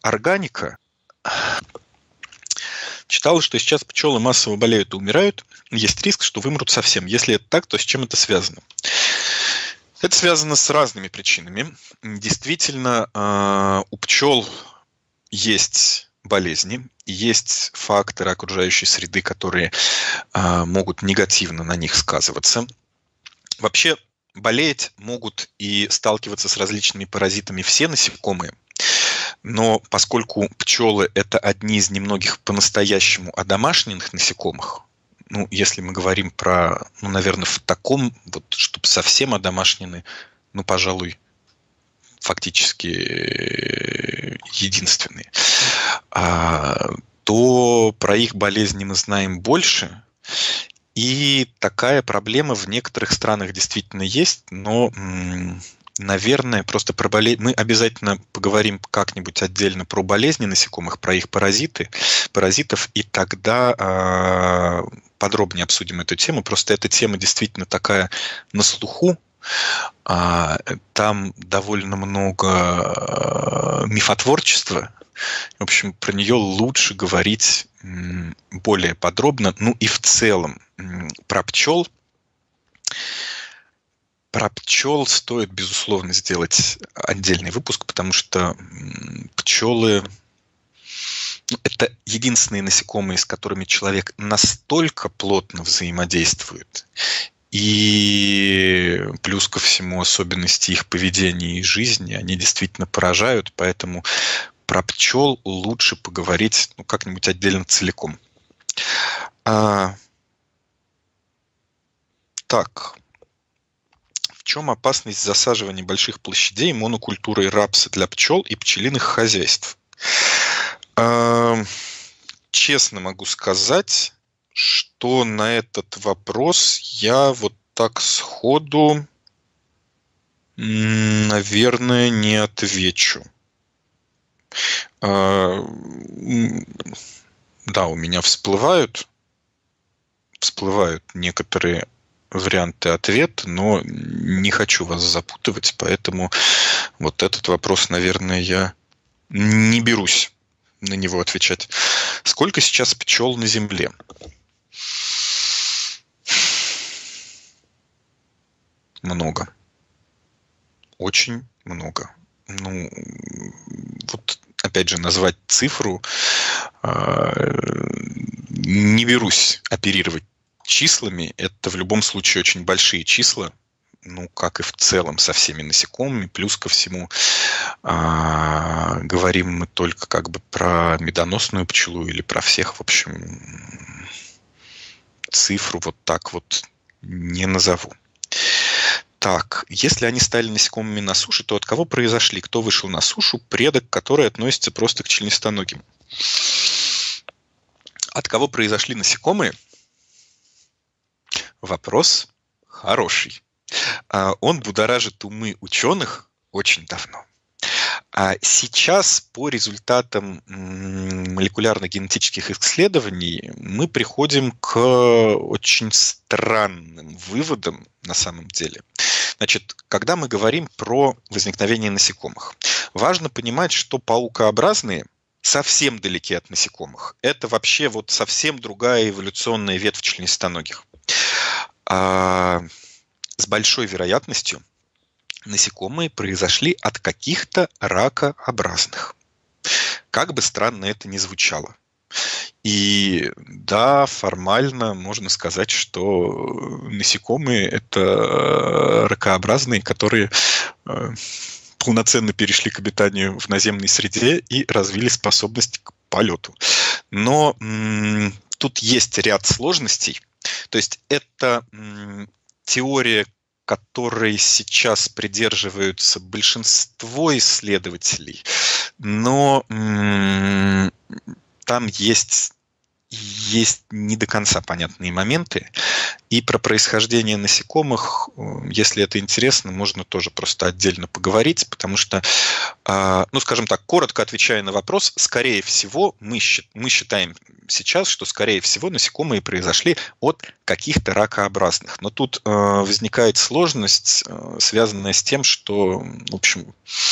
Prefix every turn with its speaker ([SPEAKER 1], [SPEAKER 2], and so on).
[SPEAKER 1] органика. Читал, что сейчас пчелы массово болеют и умирают. Есть риск, что вымрут совсем. Если это так, то с чем это связано? Это связано с разными причинами. Действительно, у пчел есть болезни, есть факторы окружающей среды, которые могут негативно на них сказываться. Вообще, болеть могут и сталкиваться с различными паразитами все насекомые, но поскольку пчелы – это одни из немногих по-настоящему одомашненных насекомых, если мы говорим про, наверное, в таком, чтобы совсем одомашнены, пожалуй, фактически единственные, то про их болезни мы знаем больше. И такая проблема в некоторых странах действительно есть, но, наверное, просто про мы обязательно поговорим как-нибудь отдельно про болезни насекомых, про их паразитов, и тогда подробнее обсудим эту тему. Просто эта тема действительно такая на слуху. Там довольно много мифотворчества. В общем, про нее лучше говорить более подробно. И в целом про пчел. Про пчел стоит, безусловно, сделать отдельный выпуск, потому что пчелы – это единственные насекомые, с которыми человек настолько плотно взаимодействует. И плюс ко всему особенности их поведения и жизни, они действительно поражают, поэтому про пчел лучше поговорить как-нибудь отдельно целиком. Так, в чем опасность засаживания больших площадей монокультурой рапса для пчел и пчелиных хозяйств? Честно могу сказать, что на этот вопрос я так сходу, наверное, не отвечу. Да, у меня всплывают некоторые варианты ответа, но не хочу вас запутывать, поэтому этот вопрос, наверное, я не берусь на него отвечать. Сколько сейчас пчел на Земле? Много. Очень много. Опять же, назвать цифру не берусь оперировать числами. Это в любом случае очень большие числа, как и в целом со всеми насекомыми. Плюс ко всему говорим мы только про медоносную пчелу или про всех, в общем, цифру так не назову. Так, если они стали насекомыми на суше, то от кого произошли? Кто вышел на сушу? Предок, который относится просто к членистоногим. От кого произошли насекомые? Вопрос хороший. Он будоражит умы ученых очень давно. Сейчас по результатам молекулярно-генетических исследований мы приходим к очень странным выводам на самом деле. Значит, когда мы говорим про возникновение насекомых, важно понимать, что паукообразные совсем далеки от насекомых. Это вообще совсем другая эволюционная ветвь членистоногих. С большой вероятностью насекомые произошли от каких-то ракообразных. Как бы странно это ни звучало. И да, формально можно сказать, что насекомые – это ракообразные, которые полноценно перешли к обитанию в наземной среде и развили способность к полету. Но тут есть ряд сложностей. То есть это теория, которой сейчас придерживаются большинство исследователей, но там есть не до конца понятные моменты. И про происхождение насекомых, если это интересно, можно тоже просто отдельно поговорить, потому что, скажем так, коротко отвечая на вопрос, скорее всего, мы считаем сейчас, что, скорее всего, насекомые произошли от каких-то ракообразных. Но тут возникает сложность, связанная с тем, что, в общем,